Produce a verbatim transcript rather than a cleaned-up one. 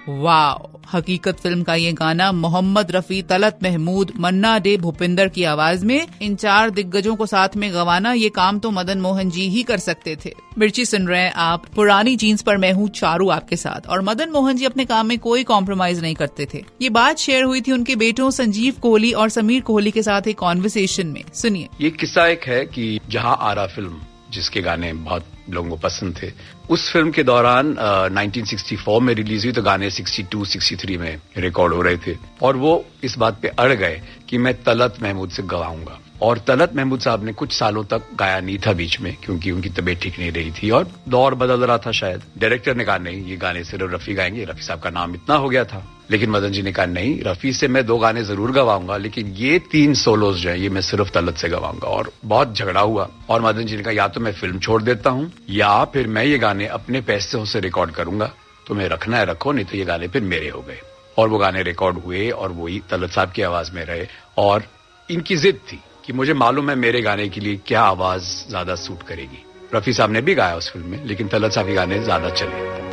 Wow, हकीकत film का ये गाना मोहम्मद रफी, तलत महमूद, मन्ना डे, भूपिंदर की आवाज में इन चार दिग्गजों को साथ में गवाना, ये काम तो मदन मोहन जी ही कर सकते थे। मिर्ची सुन रहे हैं आप, पुरानी जीन्स पर मैं हूँ चारू आपके साथ। और मदन मोहन जी अपने काम में कोई कॉम्प्रोमाइज नहीं करते थे। ये बात शेयर हुई थी उनके बेटों संजीव कोहली और समीर कोहली के साथ एक कॉन्वर्सेशन में। सुनिए। ये किस्सा एक है कि जहां आरा फिल्म, जिसके गाने बहुत लोगों को पसंद थे, उस फिल्म के दौरान नाइनटीन सिक्सटी फोर में रिलीज हुई, तो गाने सिक्सटी टू सिक्सटी थ्री में रिकॉर्ड हो रहे थे। और वो इस बात पे अड़ गए कि मैं तलत महमूद से गवाऊंगा। और तलत महमूद साहब ने कुछ सालों तक गाया नहीं था बीच में, क्योंकि उनकी तबीयत ठीक नहीं रही थी और दौर बदल रहा था शायद। डायरेक्टर ने कहा नहीं, ये गाने सिर्फ रफी गाएंगे, रफी साहब का नाम इतना हो गया था। लेकिन मदन जी ने कहा नहीं, रफी से मैं दो गाने जरूर गवाऊंगा, लेकिन ये तीन सोलोज जो है ये मैं सिर्फ तलत से गवाऊंगा। और बहुत झगड़ा हुआ और मदन जी ने कहा या तो मैं फिल्म छोड़ देता हूं या फिर मैं ये गाने अपने पैसों से रिकॉर्ड करूंगा, तुम्हें रखना है रखो, नहीं तो ये गाने फिर मेरे हो गए। और वो गाने रिकॉर्ड हुए और वही तलत साहब की आवाज में रहे। और इनकी जिद थी कि मुझे मालूम है मेरे गाने के लिए क्या आवाज ज्यादा सूट करेगी। रफी साहब ने भी गाया उस फिल्म में, लेकिन तलत साहब के गाने ज्यादा चले।